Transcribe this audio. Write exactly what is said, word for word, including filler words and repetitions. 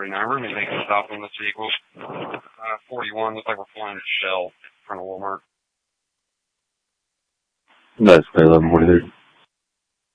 thirty-nine. We're going to make a stop on this vehicle. Uh, forty-one, looks like we're flying a shell in front of Walmart. That's eleven forty-three.